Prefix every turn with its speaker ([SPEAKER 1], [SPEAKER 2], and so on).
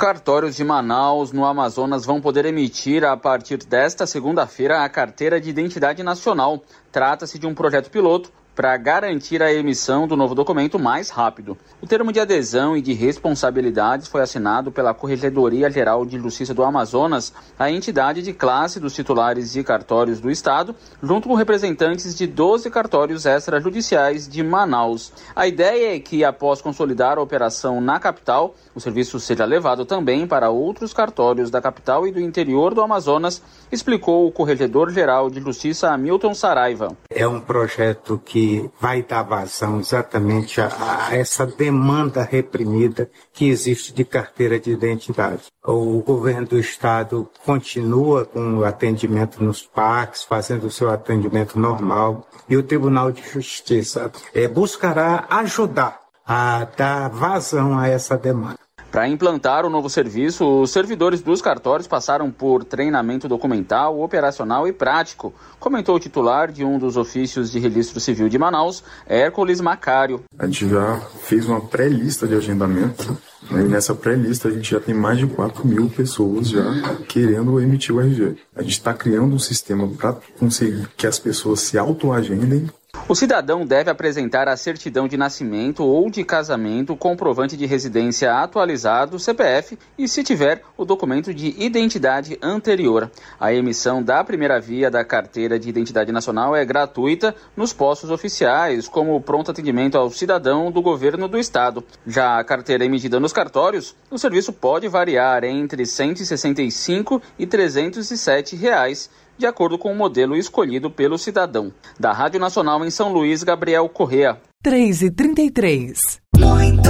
[SPEAKER 1] Cartórios de Manaus, no Amazonas, vão poder emitir, a partir desta segunda-feira, a Carteira de Identidade Nacional. Trata-se de um projeto piloto para garantir a emissão do novo documento mais rápido. O termo de adesão e de responsabilidades foi assinado pela Corregedoria Geral de Justiça do Amazonas, a entidade de classe dos titulares de cartórios do estado, junto com representantes de 12 cartórios extrajudiciais de Manaus. A ideia é que, após consolidar a operação na capital, o serviço seja levado também para outros cartórios da capital e do interior do Amazonas, explicou o Corregedor-Geral de Justiça Hamilton Saraiva.
[SPEAKER 2] É um projeto que vai dar vazão exatamente a essa demanda reprimida que existe de carteira de identidade. O governo do estado continua com o atendimento nos parques, fazendo o seu atendimento normal, e o Tribunal de Justiça buscará ajudar a dar vazão a essa demanda.
[SPEAKER 1] Para implantar o novo serviço, os servidores dos cartórios passaram por treinamento documental, operacional e prático, comentou o titular de um dos ofícios de registro civil de Manaus, Hércules Macário.
[SPEAKER 3] A gente já fez uma pré-lista de agendamento, né, e nessa pré-lista a gente já tem mais de 4.000 pessoas já querendo emitir o RG. A gente está criando um sistema para conseguir que as pessoas se autoagendem.
[SPEAKER 1] O cidadão deve apresentar a certidão de nascimento ou de casamento, comprovante de residência atualizado, CPF e, se tiver, o documento de identidade anterior. A emissão da primeira via da Carteira de Identidade Nacional é gratuita nos postos oficiais, como o pronto atendimento ao cidadão do governo do estado. Já a carteira emitida nos cartórios, o serviço pode variar entre R$ 165 e R$ 307, de acordo com o modelo escolhido pelo cidadão. Da Rádio Nacional em São Luís, Gabriel Correa.
[SPEAKER 4] 3h33.